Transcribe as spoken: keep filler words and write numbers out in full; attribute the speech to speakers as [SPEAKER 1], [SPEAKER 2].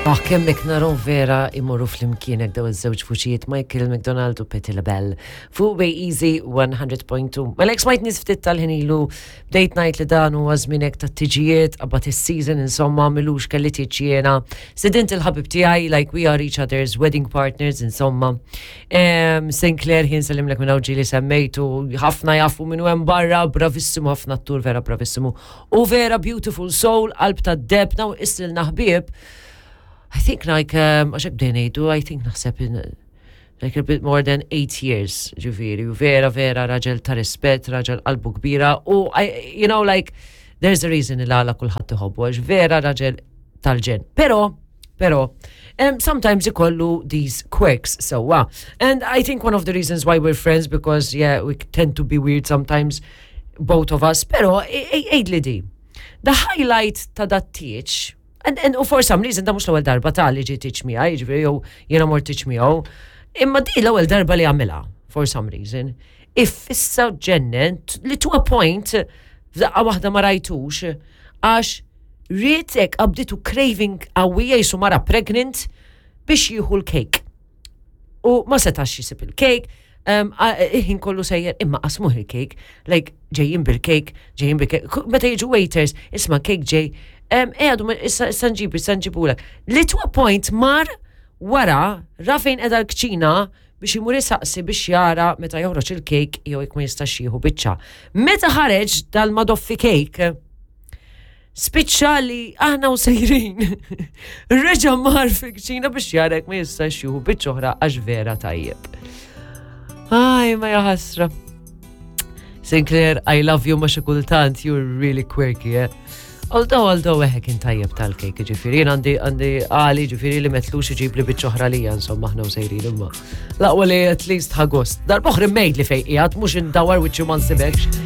[SPEAKER 1] Ah, kemmek naru vera imorru fl-imkienek daw iż-żewġ fuċijiet Michael McDonald u Patti LaBelle fuq Bay Easy one hundred point two. Malek smajt nisftit tal-ħinilu bdejt ngħid li dan huwa żminek tat-tiġijiet qabad is-season insomma milux kelli tiġġiena. Sidint il-ħabib tiegħi like we are each other's wedding partners insomma. Um, Sinclair ħin sellimlek minn awġi li semmejtu ħafna jafu minnu hemm barra bravissimu ħafna tur vera bravissimu u vera beautiful soul qalb tad-deb naw istilna ħbieb. I think like, um, għaxek bdejnejdu, I think naħseb in like a bit more than eight years, ġifiri, u vera, vera, raġel ta' rispet, raġel qalbu kbira, u, I, you know, like, there's a reason il-għala kullħat tiħobbu, għax vera raġel tal-ġen. Pero, pero, um, sometimes ikollu these quirks, so, uh, and I think one of the reasons why we're friends, because, yeah, we tend to be weird sometimes, both of us, pero, eid li di, the highlight ta' dat teach, And, and for some reason, da mux l-ewel darba ta' li ġi teach me, ġiviri, jow jena mor teach me, jow. Imma di l-ewel darba li għamila, for some reason. Ifissa ġennet li to a point, f'daqqa wahda ma rajtux, għax rietek abditu craving għawija jisu mara pregnant biex jieħu l-cake. U ma setax jisib il-cake, ħin kollu sejjer, imma qasmuħ il-cake, like ġejjin bil-cake, ġejjin bil-cake, meta jiġu waiters, isma cake ġej, Eħadu, sanġibu, sanġibu l Li to a point mar wara rafejn edha l-kċina biex jimur jisaqsi biex jara meta joħroġ il-kejk jew jekk ma jistax jieħu biċċa. Meta ħareġ dal-madoffi kejk, spiċċa li aħna u sejrin. Reġa mar fil-kċina biex jara jekk ma jistax jieħu biċċa oħra għax vera tajjeb. Aj, ma jaħasra. Sinclair, I love you ma xi kultant, you're really quirky, eh? Although, although, eħe kien tajjeb tal-kejk, ġifiri, għandi għandi għali ġifiri li metlux iġib li bitċoħra li insomma ħna u sejrin imma. Laqwa li at least ħagost. Dar boħri mejd li fejqijat, mux indawar wiċċu man sibekx.